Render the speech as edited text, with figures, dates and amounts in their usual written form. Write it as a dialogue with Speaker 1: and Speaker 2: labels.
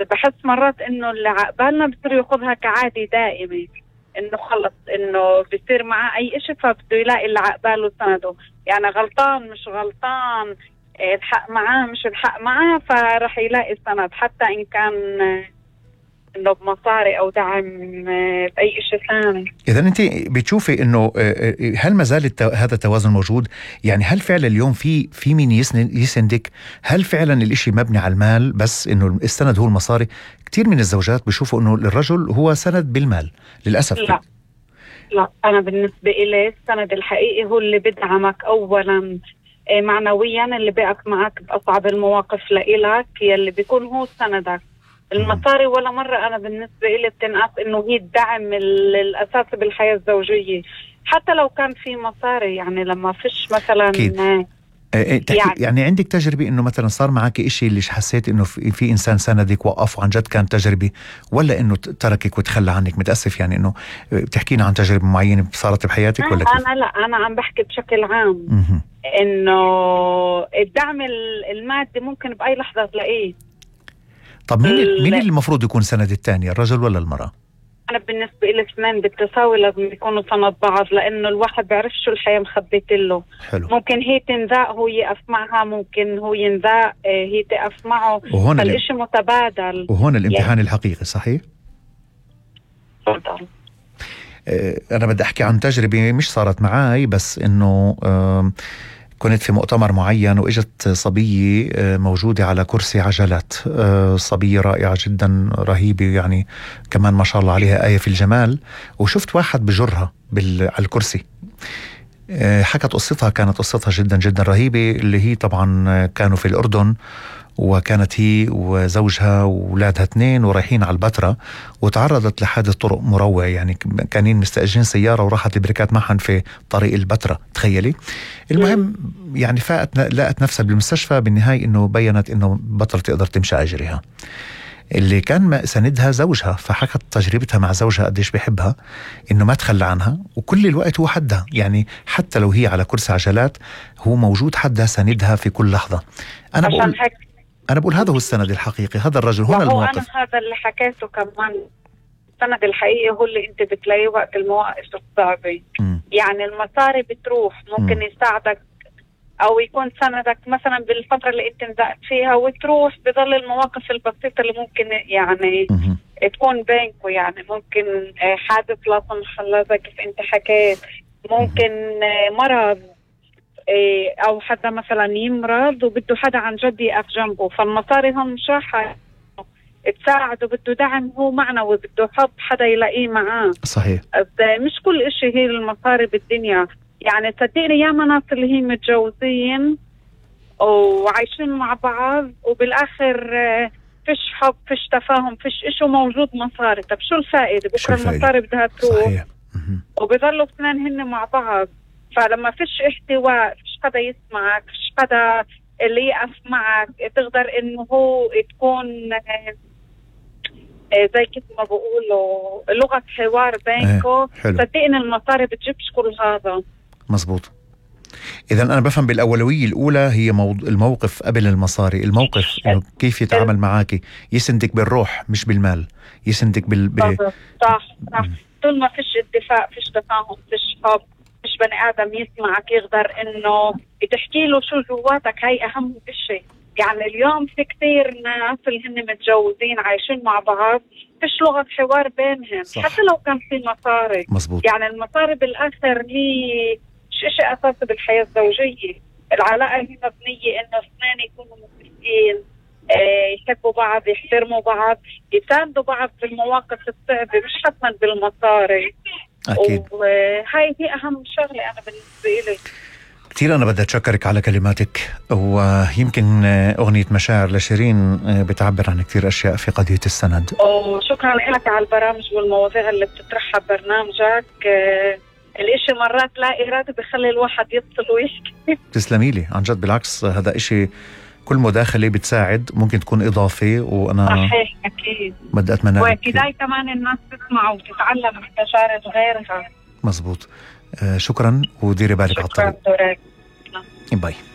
Speaker 1: بحس مرات إنه اللي عقبالنا بصير يأخذها كعادة دائمة، إنه خلص إنه بصير معاه أي إشي فبده يلاقي اللي عقباله سنده، يعني غلطان مش غلطان، الحق معاه مش الحق معاه، فرح يلاقي سند حتى إن كان إنه بمصاري أو دعم بأي إشي ثاني.
Speaker 2: إذا أنت بتشوفي إنه هل ما زال هذا التوازن موجود؟ يعني هل فعلا اليوم في مين يسندك؟ هل فعلا الإشي مبني على المال بس، إنه السند هو المصاري؟ كتير من الزوجات بيشوفوا إنه الرجل هو سند بالمال للأسف.
Speaker 1: لا أنا بالنسبة إلي السند الحقيقي هو اللي بدعمك أولا معنويا، اللي بقف معك بأصعب المواقف لإلك، يلي بيكون هو سندك. المصاري ولا مرة أنا بالنسبة إلي بتنقص إنه هي الدعم الأساسي بالحياة الزوجية، حتى لو كان في مصاري. يعني لما فيش مثلا
Speaker 2: يعني عندك تجربة إنه مثلا صار معك إشي اللي حسيت إنه في إنسان سندك وقف وعن جد كان تجربة، ولا إنه تركك وتخلى عنك؟ متأسف يعني إنه بتحكينا عن تجربة معينة صارت بحياتك ولا كيف؟
Speaker 1: أنا عم بحكي بشكل عام. إنه الدعم المادي ممكن بأي لحظة تلاقيه.
Speaker 2: طب مين اللي المفروض يكون سند الثاني، الرجل ولا المرأة؟
Speaker 1: أنا بالنسبة لي الاثنين بالتساوي لازم يكونوا سند بعض، لأنه الواحد بيعرف شو الحياة مخبيت له.
Speaker 2: حلو.
Speaker 1: ممكن هي تنذاق هو يقف معها، ممكن هو ينذاق هي تقف معه، فالإشي متبادل.
Speaker 2: وهون الامتحان يعني الحقيقي. صحيح.
Speaker 1: تفضل.
Speaker 2: أنا بدي أحكي عن تجربة مش صارت معاي، بس إنه كنت في مؤتمر معين وإجت صبية موجودة على كرسي عجلات، صبية رائعة جدا رهيبة، يعني كمان ما شاء الله عليها آية في الجمال، وشفت واحد بجرها على الكرسي. حكت قصتها، كانت قصتها جدا جدا رهيبة، اللي هي طبعا كانوا في الأردن، وكانت هي وزوجها وولادها 2 ورايحين على البتراء، وتعرضت لحادث طرق مروع. يعني كانين مستأجرين سيارة وراحت البريكات معهم في طريق البتراء، تخيلي. المهم يعني لقت نفسها بالمستشفى، بالنهاية انه بينت انه بطلت تقدر تمشي أجرها. اللي كان سندها زوجها، فحكت تجربتها مع زوجها قديش بيحبها، انه ما تخلى عنها وكل الوقت هو حدها، يعني حتى لو هي على كرسي عجلات هو موجود حدها سندها في كل لحظة. أنا بقول هذا هو السند الحقيقي، هذا الرجل هنا المواقف.
Speaker 1: أنا هذا اللي حكيته كمان، السند الحقيقي هو اللي أنت بتلاقيه وقت المواقف الصعبة. يعني المصاري بتروح، ممكن يساعدك أو يكون سندك مثلا بالفترة اللي أنت نزقت فيها، وتروح بظل المواقف البسيطة اللي ممكن يعني تكون بينكم. يعني ممكن حادث لا سمح الله زي كيف أنت حكيت، ممكن مرض، أو حدا مثلا يمرض وبده حدا عن جد يقف جنبه، فالمصاري هم مش راح تساعده، بده دعم هو معنوي، بده حب حدا يلاقيه معاه.
Speaker 2: صحيح.
Speaker 1: مش كل إشي هي المصاري بالدنيا. يعني صدقني يا ناس اللي هي متجوزين وعايشين مع بعض وبالآخر فيش حب، فيش تفاهم، فيش إشي موجود مصاري. طب شو الفائدة؟ بكرة المصاري بدها تروح.
Speaker 2: صحيح.
Speaker 1: وبيظلوا اثنين هن مع بعض، فلما فيش احتواء، فيش حدا يسمعك، فيش حدا اللي يقف معك، تقدر انه هو تكون زي كيف ما بقولوا لغة حوار بينكم. صدقني المصاري بتجيبش كل هذا.
Speaker 2: مزبوط. إذا أنا بفهم بالأولوية الأولى هي الموقف قبل المصاري. الموقف إنه كيف يتعامل معاكي، يسندك بالروح مش بالمال، يسندك
Speaker 1: صح. طول ما فيش اتفاق، فيش تفاهم، فيش حب، مش بني آدم يسمعك يقدر إنه تحكي له شو جواتك، هاي أهم شيء. يعني اليوم في كثير ناس اللي هن متجوزين عايشين مع بعض فيش لغة حوار بينهم. صح. حتى لو كان في مصاري.
Speaker 2: مزبوط.
Speaker 1: يعني المصاري بالآخر هي شيء أساسي بالحياة الزوجية. العلاقة هي مبنية إنه اثنين يكونوا متفقين، يحبوا بعض، يحترموا بعض، يساندوا بعض في المواقف الصعبة، مش حتما بالمصاري.
Speaker 2: أكيد.
Speaker 1: وهاي هي أهم شغلة أنا بالنسبة لي.
Speaker 2: كثير أنا بدي أتشكرك على كلماتك، ويمكن أغنية مشاعر لشيرين بتعبر عن كثير أشياء في قضية السند.
Speaker 1: شكرا لك على البرامج والمواضيع اللي بتطرحها برنامجك. الاشي مرات لا إرادة بخلي الواحد يتصل ويحكي.
Speaker 2: تسلمي لي عن جد، بالعكس هذا إشي كل مداخلة بتساعد، ممكن تكون إضافة، وأنا
Speaker 1: صحيح أكيد
Speaker 2: بدي أتمنى
Speaker 1: وكداي كمان الناس تسمع وتتعلم من تجارب غيرها.
Speaker 2: مزبوط. شكرا وديري بالك على الطريق.
Speaker 1: شكرا.
Speaker 2: باي.